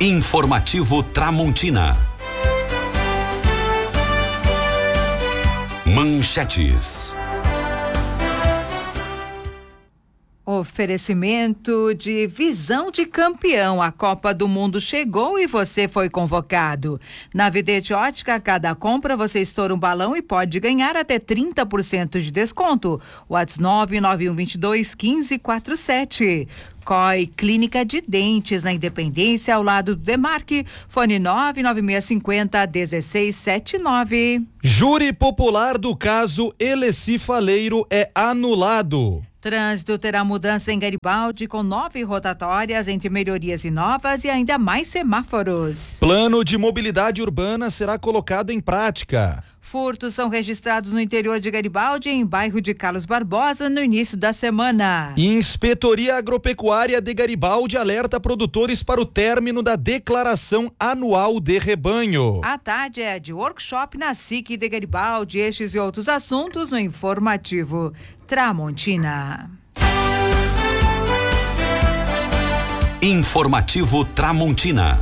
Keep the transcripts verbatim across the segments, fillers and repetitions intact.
Informativo Tramontina. Manchetes. Oferecimento de Visão de Campeão. A Copa do Mundo chegou e você foi convocado. Na Videte Ótica, a cada compra você estoura um balão e pode ganhar até trinta por cento de desconto. WhatsApp nove nove um dois dois um cinco quatro sete. C O I Clínica de Dentes, na Independência, ao lado do Demarque. Fone nove nove seis cinco zero um seis sete nove. Júri popular do caso Eleci Faleiro é anulado. Trânsito terá mudança em Garibaldi, com nove rotatórias entre melhorias e novas e ainda mais semáforos. Plano de mobilidade urbana será colocado em prática. Furtos são registrados no interior de Garibaldi, em bairro de Carlos Barbosa, no início da semana. Inspetoria Agropecuária de Garibaldi alerta produtores para o término da declaração anual de rebanho. A tarde é de workshop na S I C de Garibaldi. Estes e outros assuntos no informativo Tramontina. Informativo Tramontina.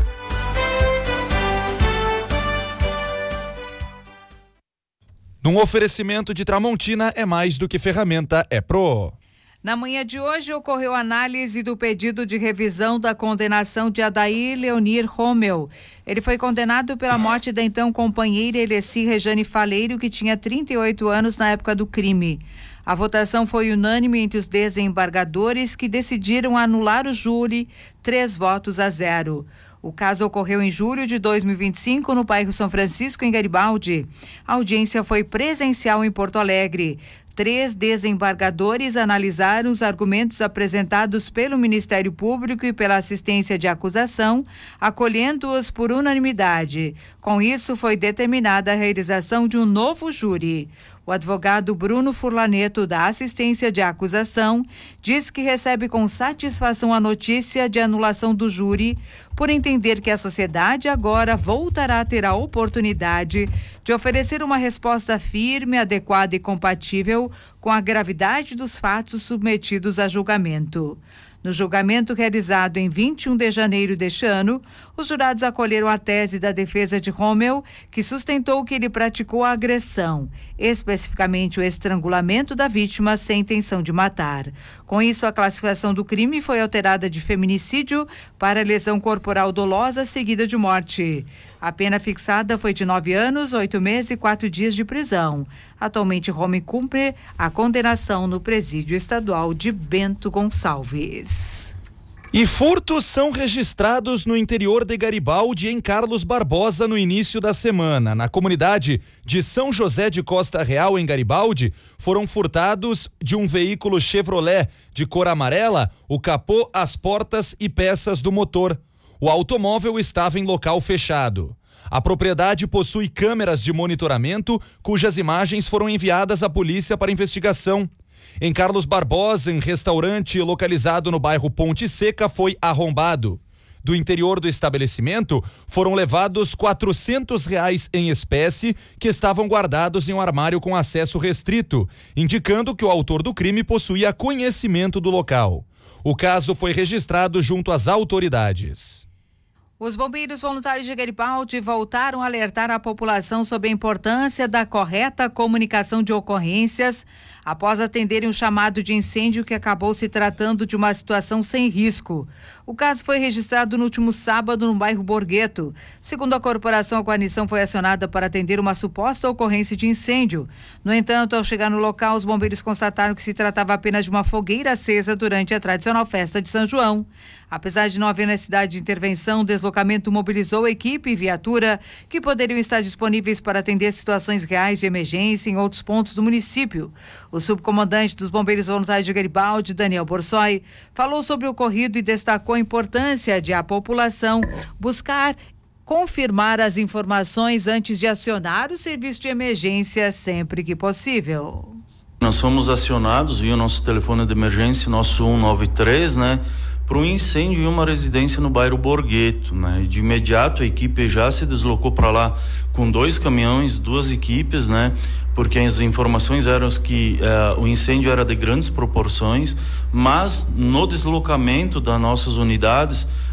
Num oferecimento de Tramontina, é mais do que ferramenta, é pro. Na manhã de hoje ocorreu análise do pedido de revisão da condenação de Adair Leonir Rommel. Ele foi condenado pela morte da então companheira Eleci Rejane Faleiro, que tinha trinta e oito anos na época do crime. A votação foi unânime entre os desembargadores, que decidiram anular o júri, três votos a zero. O caso ocorreu em julho de dois mil e vinte e cinco no bairro São Francisco, em Garibaldi. A audiência foi presencial em Porto Alegre. Três desembargadores analisaram os argumentos apresentados pelo Ministério Público e pela assistência de acusação, acolhendo-os por unanimidade. Com isso, foi determinada a realização de um novo júri. O advogado Bruno Furlaneto, da assistência de acusação, diz que recebe com satisfação a notícia de anulação do júri, por entender que a sociedade agora voltará a ter a oportunidade de oferecer uma resposta firme, adequada e compatível com a gravidade dos fatos submetidos a julgamento. No julgamento realizado em vinte e um de janeiro deste ano, os jurados acolheram a tese da defesa de Rommel, que sustentou que ele praticou a agressão, especificamente o estrangulamento da vítima sem intenção de matar. Com isso, a classificação do crime foi alterada de feminicídio para lesão corporal dolosa seguida de morte. A pena fixada foi de nove anos, oito meses e quatro dias de prisão. Atualmente, Rommel cumpre a condenação no presídio estadual de Bento Gonçalves. E furtos são registrados no interior de Garibaldi, em Carlos Barbosa, no início da semana. Na comunidade de São José de Costa Real, em Garibaldi, foram furtados de um veículo Chevrolet de cor amarela o capô, as portas e peças do motor. O automóvel estava em local fechado. A propriedade possui câmeras de monitoramento, cujas imagens foram enviadas à polícia para investigação. Em Carlos Barbosa, em restaurante localizado no bairro Ponte Seca, foi arrombado. Do interior do estabelecimento, foram levados quatrocentos reais em espécie, que estavam guardados em um armário com acesso restrito, indicando que o autor do crime possuía conhecimento do local. O caso foi registrado junto às autoridades. Os bombeiros voluntários de Garibaldi voltaram a alertar a população sobre a importância da correta comunicação de ocorrências após atenderem um chamado de incêndio que acabou se tratando de uma situação sem risco. O caso foi registrado no último sábado no bairro Borgheto. Segundo a corporação, a guarnição foi acionada para atender uma suposta ocorrência de incêndio. No entanto, ao chegar no local, os bombeiros constataram que se tratava apenas de uma fogueira acesa durante a tradicional festa de São João. Apesar de não haver necessidade de intervenção, o deslocamento mobilizou equipe e viatura que poderiam estar disponíveis para atender situações reais de emergência em outros pontos do município. O subcomandante dos Bombeiros Voluntários de Garibaldi, Daniel Borsoi, falou sobre o ocorrido e destacou a importância de a população buscar confirmar as informações antes de acionar o serviço de emergência sempre que possível. Nós fomos acionados via o nosso telefone de emergência, nosso um nove três, né? Para um incêndio em uma residência no bairro Borgheto, né? De imediato a equipe já se deslocou para lá com dois caminhões, duas equipes, né? Porque as informações eram que uh, o incêndio era de grandes proporções, mas no deslocamento das nossas unidades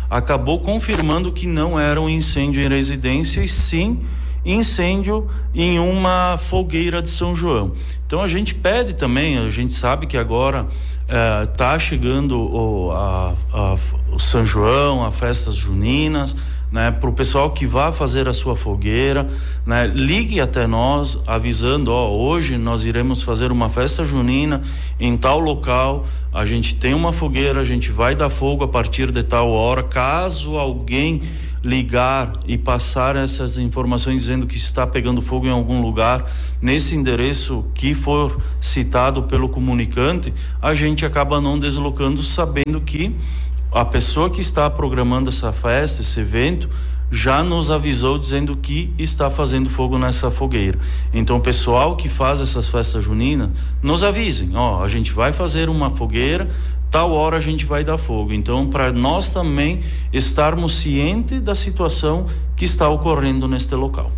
acabou confirmando que não era um incêndio em residência, e sim incêndio em uma fogueira de São João. Então a gente pede também, a gente sabe que agora está eh, chegando o, a, a, o São João, as festas juninas, né, para o pessoal que vá fazer a sua fogueira, né, ligue até nós avisando, ó, hoje nós iremos fazer uma festa junina em tal local, a gente tem uma fogueira, a gente vai dar fogo a partir de tal hora. Caso alguém ligar e passar essas informações dizendo que está pegando fogo em algum lugar, nesse endereço que for citado pelo comunicante, a gente acaba não deslocando, sabendo que a pessoa que está programando essa festa, esse evento, já nos avisou dizendo que está fazendo fogo nessa fogueira. Então o pessoal que faz essas festas juninas, nos avisem, ó, a gente vai fazer uma fogueira, tal hora a gente vai dar fogo. Então, para nós também estarmos cientes da situação que está ocorrendo neste local.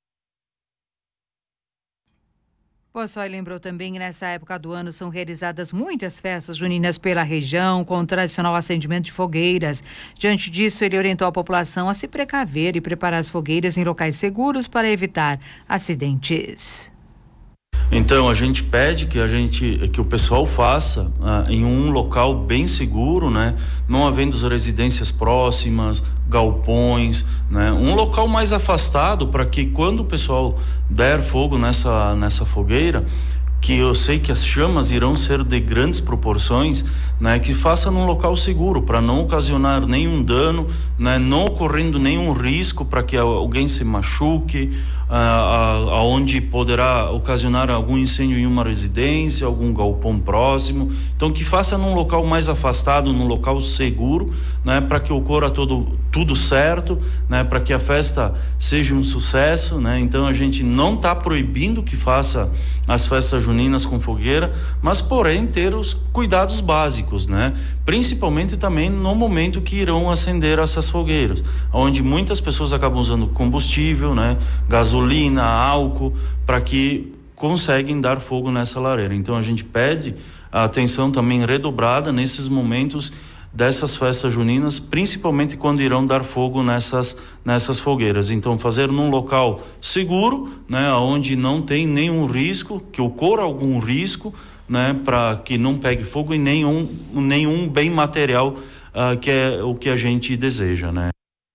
Poçói lembrou também que nessa época do ano são realizadas muitas festas juninas pela região, com o tradicional acendimento de fogueiras. Diante disso, ele orientou a população a se precaver e preparar as fogueiras em locais seguros para evitar acidentes. Então a gente pede que a gente que o pessoal faça ah, em um local bem seguro, né? Não havendo residências próximas, galpões, né? Um local mais afastado, para que quando o pessoal der fogo nessa nessa fogueira, que eu sei que as chamas irão ser de grandes proporções, né, que faça num local seguro, para não ocasionar nenhum dano, né, não ocorrendo nenhum risco para que alguém se machuque, aonde poderá ocasionar algum incêndio em uma residência, algum galpão próximo. Então que faça num local mais afastado, num local seguro, né, para que ocorra todo, tudo certo, né, para que a festa seja um sucesso, né. Então a gente não está proibindo que faça as festas juninas com fogueira, mas porém ter os cuidados básicos, né? Principalmente também no momento que irão acender essas fogueiras, onde muitas pessoas acabam usando combustível, né? Gasolina, álcool, para que conseguem dar fogo nessa lareira. Então a gente pede a atenção também redobrada nesses momentos dessas festas juninas, principalmente quando irão dar fogo nessas nessas fogueiras. Então fazer num local seguro, né, onde não tem nenhum risco, que ocorra algum risco, né, para que não pegue fogo em nenhum nenhum bem material, uh, que é o que a gente deseja, né?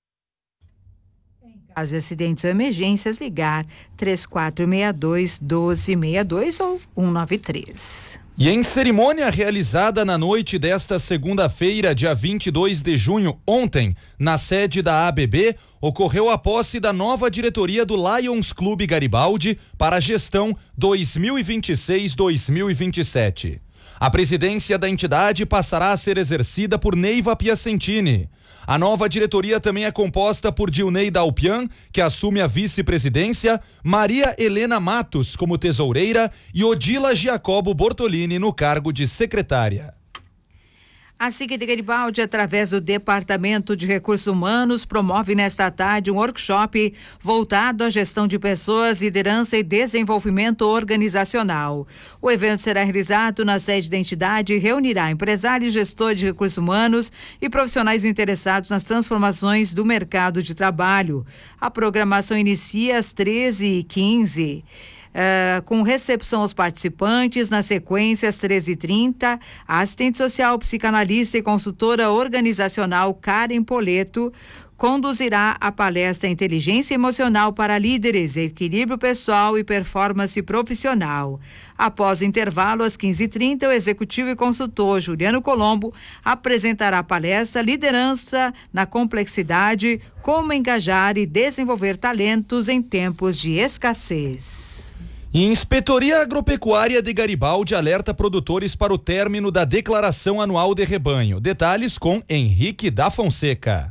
Em caso de acidentes ou emergências, ligar três quatro seis dois, um dois seis dois ou um nove três. E em cerimônia realizada na noite desta segunda-feira, dia vinte e dois de junho, ontem, na sede da A B B, ocorreu a posse da nova diretoria do Lions Clube Garibaldi para a gestão dois mil e vinte e seis a dois mil e vinte e sete. A presidência da entidade passará a ser exercida por Neiva Piacentini. A nova diretoria também é composta por Dilnei Dalpian, que assume a vice-presidência, Maria Helena Matos como tesoureira e Odila Giacobo Bortolini no cargo de secretária. A S I C de Garibaldi, através do Departamento de Recursos Humanos, promove nesta tarde um workshop voltado à gestão de pessoas, liderança e desenvolvimento organizacional. O evento será realizado na sede da entidade e reunirá empresários, gestores de recursos humanos e profissionais interessados nas transformações do mercado de trabalho. A programação inicia às treze e quinze. Uh, com recepção aos participantes, na sequência às treze e trinta, a assistente social, psicanalista e consultora organizacional Karen Poleto conduzirá a palestra Inteligência Emocional para Líderes, Equilíbrio Pessoal e Performance Profissional. Após o intervalo, às quinze e trinta, o executivo e consultor Juliano Colombo apresentará a palestra Liderança na Complexidade, como engajar e desenvolver talentos em tempos de escassez. E Inspetoria Agropecuária de Garibaldi alerta produtores para o término da declaração anual de rebanho. Detalhes com Henrique da Fonseca.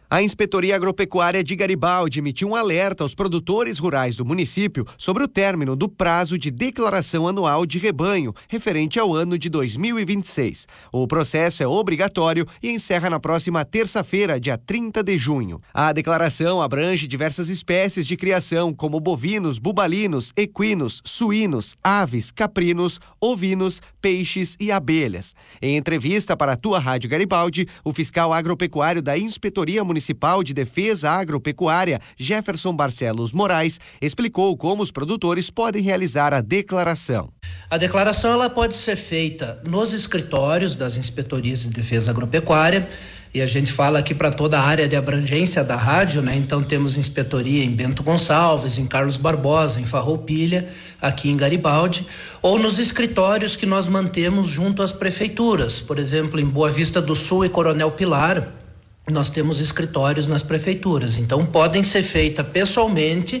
A Inspetoria Agropecuária de Garibaldi emitiu um alerta aos produtores rurais do município sobre o término do prazo de declaração anual de rebanho, referente ao ano de dois mil e vinte e seis. O processo é obrigatório e encerra na próxima terça-feira, dia trinta de junho. A declaração abrange diversas espécies de criação, como bovinos, bubalinos, equinos, suínos, aves, caprinos, ovinos, peixes e abelhas. Em entrevista para a Tua Rádio Garibaldi, o fiscal agropecuário da Inspetoria Municipal Municipal de Defesa Agropecuária, Jefferson Barcelos Moraes, explicou como os produtores podem realizar a declaração. A declaração ela pode ser feita nos escritórios das Inspetorias de Defesa Agropecuária, e a gente fala aqui para toda a área de abrangência da rádio, né? Então temos inspetoria em Bento Gonçalves, em Carlos Barbosa, em Farroupilha, aqui em Garibaldi, ou nos escritórios que nós mantemos junto às prefeituras, por exemplo, em Boa Vista do Sul e Coronel Pilar. Nós temos escritórios nas prefeituras, então podem ser feitas pessoalmente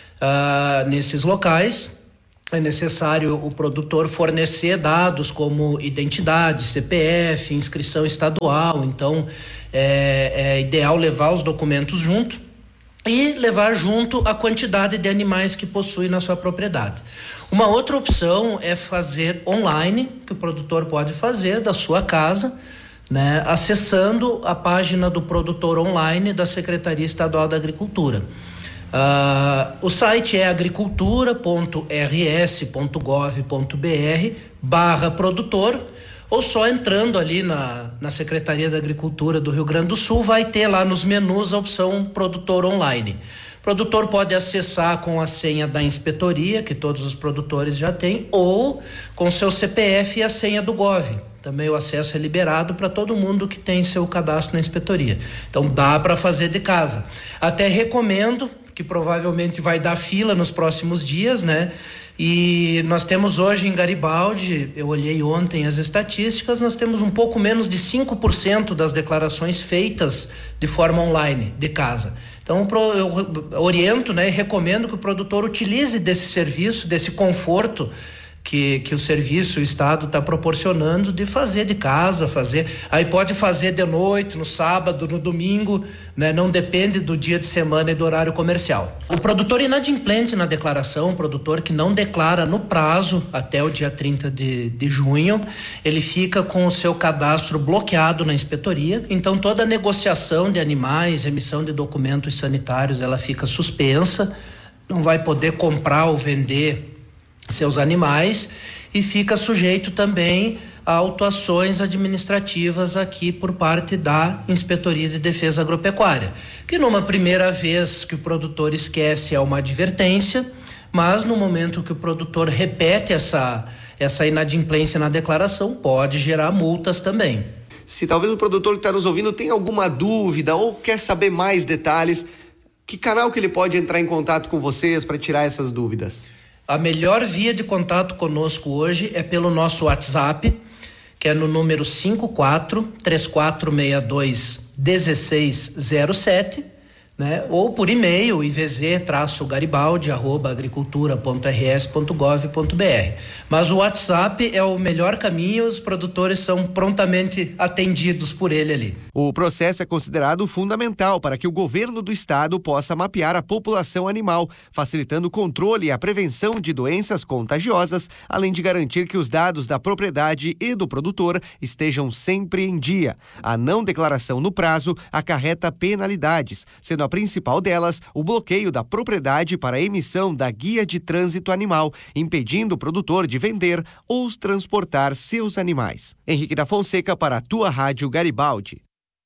uh, nesses locais. É necessário o produtor fornecer dados como identidade, C P F, inscrição estadual, então é, é ideal levar os documentos junto e levar junto a quantidade de animais que possui na sua propriedade. Uma outra opção é fazer online, que o produtor pode fazer da sua casa, né, acessando a página do produtor online da Secretaria Estadual da Agricultura. Uh, o site é agricultura ponto r s ponto gov ponto b r barra produtor, ou só entrando ali na, na Secretaria da Agricultura do Rio Grande do Sul, vai ter lá nos menus a opção produtor online. O produtor pode acessar com a senha da inspetoria, que todos os produtores já têm, ou com seu C P F e a senha do Gov. Também o acesso é liberado para todo mundo que tem seu cadastro na inspetoria. Então dá para fazer de casa. Até recomendo, que provavelmente vai dar fila nos próximos dias, né? E nós temos hoje em Garibaldi, eu olhei ontem as estatísticas, nós temos um pouco menos de cinco por cento das declarações feitas de forma online, de casa. Então eu oriento, né, e recomendo que o produtor utilize desse serviço, desse conforto que, que o serviço, o Estado está proporcionando de fazer de casa, fazer, aí pode fazer de noite, no sábado, no domingo, né? Não depende do dia de semana e do horário comercial. O produtor inadimplente na declaração, o produtor que não declara no prazo até o dia trinta de junho, ele fica com o seu cadastro bloqueado na inspetoria, então toda a negociação de animais, emissão de documentos sanitários, ela fica suspensa, não vai poder comprar ou vender seus animais e fica sujeito também a autuações administrativas aqui por parte da Inspetoria de Defesa Agropecuária, que numa primeira vez que o produtor esquece é uma advertência, mas no momento que o produtor repete essa, essa inadimplência na declaração, pode gerar multas também. Se talvez o produtor que está nos ouvindo tem alguma dúvida ou quer saber mais detalhes, que canal que ele pode entrar em contato com vocês para tirar essas dúvidas? A melhor via de contato conosco hoje é pelo nosso WhatsApp, que é no número cinco quatro três quatro seis dois um seis zero sete, né? Ou por e-mail, i v z traço garibaldi arroba agricultura ponto r s ponto gov ponto b r. Mas o WhatsApp é o melhor caminho, os produtores são prontamente atendidos por ele ali. O processo é considerado fundamental para que o governo do estado possa mapear a população animal, facilitando o controle e a prevenção de doenças contagiosas, além de garantir que os dados da propriedade e do produtor estejam sempre em dia. A não declaração no prazo acarreta penalidades, sendo a principal delas o bloqueio da propriedade para a emissão da guia de trânsito animal, impedindo o produtor de vender ou transportar seus animais. Henrique da Fonseca para a Tua Rádio Garibaldi.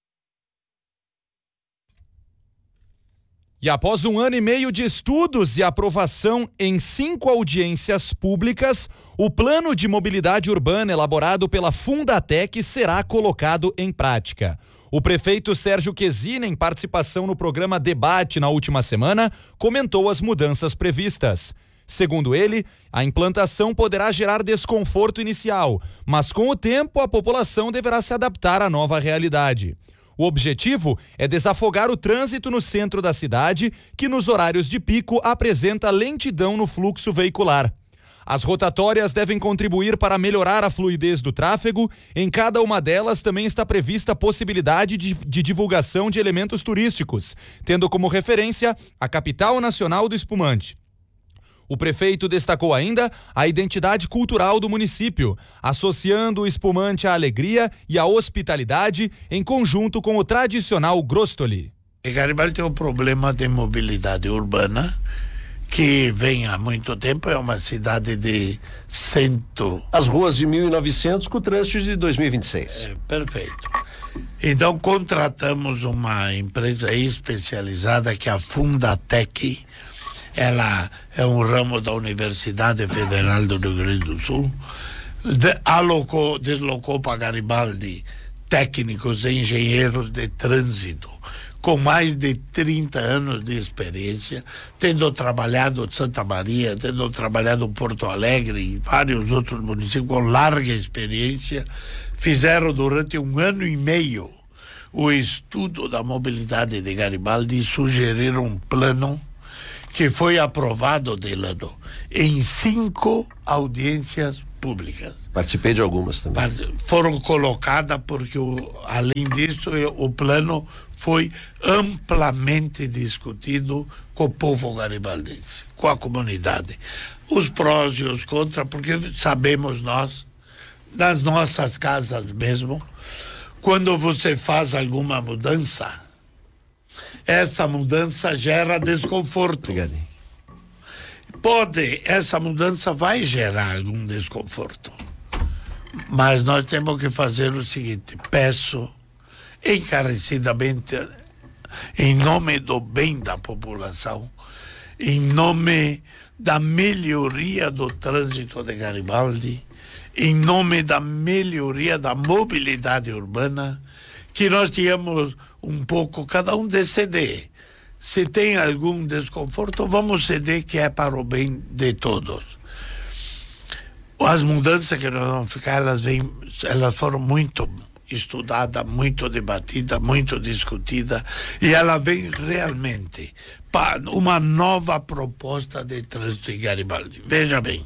E após um ano e meio de estudos e aprovação em cinco audiências públicas, o plano de mobilidade urbana elaborado pela Fundatec será colocado em prática. O prefeito Sérgio Quesina, em participação no programa Debate na última semana, comentou as mudanças previstas. Segundo ele, a implantação poderá gerar desconforto inicial, mas com o tempo a população deverá se adaptar à nova realidade. O objetivo é desafogar o trânsito no centro da cidade, que nos horários de pico apresenta lentidão no fluxo veicular. As rotatórias devem contribuir para melhorar a fluidez do tráfego. Em cada uma delas também está prevista a possibilidade de, de divulgação de elementos turísticos, tendo como referência a capital nacional do espumante. O prefeito destacou ainda a identidade cultural do município, associando o espumante à alegria e à hospitalidade em conjunto com o tradicional Grostoli. Garibaldi tem um problema de mobilidade urbana que vem há muito tempo, é uma cidade de cento... As ruas de mil e novecentos com o trânsito de dois mil e vinte e seis. É, perfeito. Então contratamos uma empresa especializada que é a Fundatec. Ela é um ramo da Universidade Federal do Rio Grande do Sul. De, alocou, deslocou para Garibaldi técnicos e engenheiros de trânsito com mais de trinta anos de experiência, tendo trabalhado em Santa Maria, tendo trabalhado em Porto Alegre e vários outros municípios com larga experiência. Fizeram durante um ano e meio o estudo da mobilidade de Garibaldi e sugeriram um plano que foi aprovado, Delano, em cinco audiências públicas. Participei de algumas também. Foram colocadas porque, o, além disso, o plano foi amplamente discutido com o povo garibaldense, com a comunidade. Os prós e os contras, porque sabemos nós, nas nossas casas mesmo, quando você faz alguma mudança, essa mudança gera desconforto. Obrigado. Pode, essa mudança vai gerar algum desconforto. Mas nós temos que fazer o seguinte: peço encarecidamente, em nome do bem da população, em nome da melhoria do trânsito de Garibaldi, em nome da melhoria da mobilidade urbana, que nós tenhamos um pouco, cada um de ceder. Se tem algum desconforto, vamos ceder, que é para o bem de todos. As mudanças que nós vamos ficar, elas, vêm, elas foram muito estudadas, muito debatidas, muito discutidas, e ela vem realmente para uma nova proposta de trânsito em Garibaldi. Veja bem,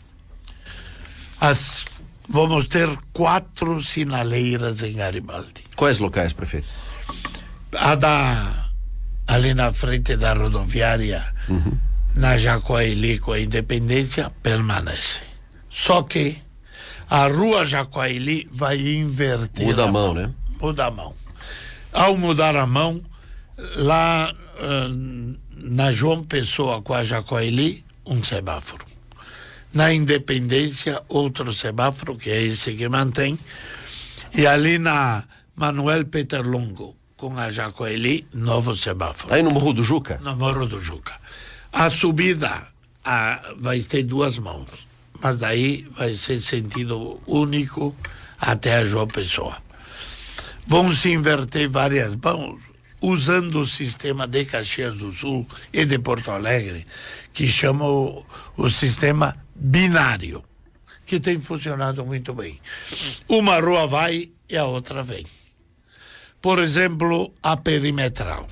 as, vamos ter quatro sinaleiras em Garibaldi. Quais locais, prefeito? A da ali na frente da rodoviária, uhum. na Jacoaili com a Independência, permanece. Só que a rua Jacoaili vai inverter. Muda a mão, mão, né? Muda a mão. Ao mudar a mão, lá uh, na João Pessoa com a Jacoaili, um semáforo. Na Independência, outro semáforo, que é esse que mantém. E ali na Manuel Peter Longo, com a Jacoaili, novo semáforo. Aí no Morro do Juca? No Morro do Juca. A subida a, vai ter duas mãos, mas daí vai ser sentido único até a João Pessoa. Vão se inverter várias mãos, usando o sistema de Caxias do Sul e de Porto Alegre, que chama o, o sistema binário, que tem funcionado muito bem. Uma rua vai e a outra vem. Por exemplo, a perimetral.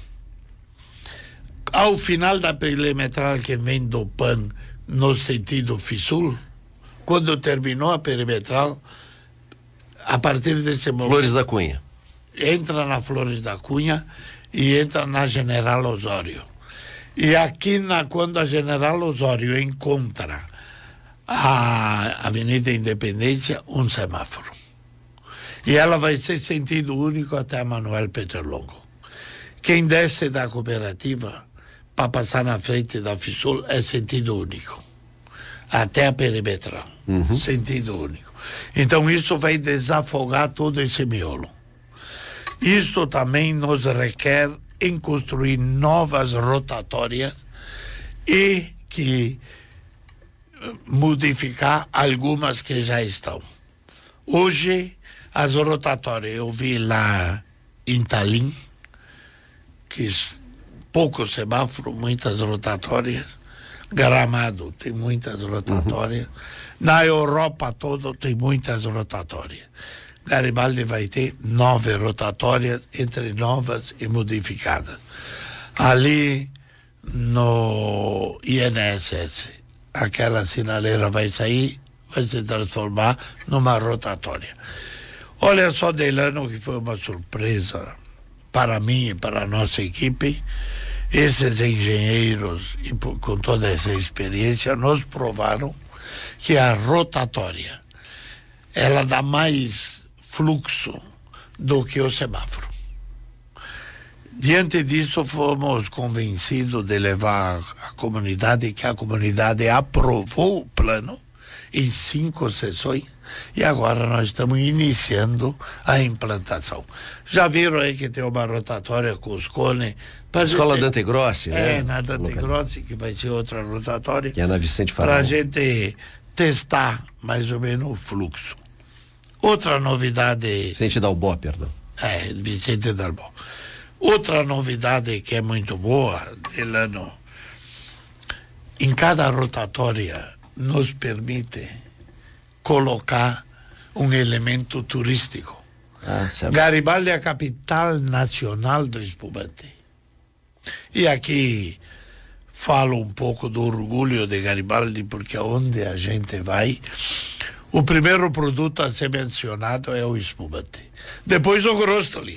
Ao final da perimetral, que vem do P A N no sentido Fisul, quando terminou a perimetral, a partir desse momento... Flores da Cunha. Entra na Flores da Cunha e entra na General Osório. E aqui, na, quando a General Osório encontra a Avenida Independência, um semáforo. E ela vai ser sentido único até a Manuel Peter Longo. Quem desce da cooperativa para passar na frente da Fisul é sentido único. Até a perimetral. Uhum. Sentido único. Então isso vai desafogar todo esse miolo. Isso também nos requer em construir novas rotatórias e que modificar algumas que já estão. Hoje, as rotatórias, eu vi lá em Talim, que pouco semáforo, muitas rotatórias. Gramado tem muitas rotatórias. Uhum. Na Europa toda tem muitas rotatórias. Garibaldi vai ter nove rotatórias, entre novas e modificadas. Ali no I N S S, aquela sinaleira vai sair, vai se transformar numa rotatória. Olha só, Delano, que foi uma surpresa para mim e para a nossa equipe. Esses engenheiros, e com toda essa experiência, nos provaram que a rotatória, ela dá mais fluxo do que o semáforo. Diante disso, fomos convencidos de levar a comunidade, que a comunidade aprovou o plano em cinco sessões, e agora nós estamos iniciando a implantação. Já viram aí que tem uma rotatória com os cones? Escola gente... Dante Grossi, né? É, na Dante Grossi, que vai ser outra rotatória. Que é na Vicente Farol. Para a gente testar mais ou menos o fluxo. Outra novidade... Vicente Dalbó, perdão. É, Vicente Dalbó. Outra novidade que é muito boa, Delano, em cada rotatória nos permite colocar um elemento turístico. Ah, certo. Garibaldi é a capital nacional do espumante. E aqui falo um pouco do orgulho de Garibaldi, porque onde a gente vai, o primeiro produto a ser mencionado é o espumante. Depois o Grostoli.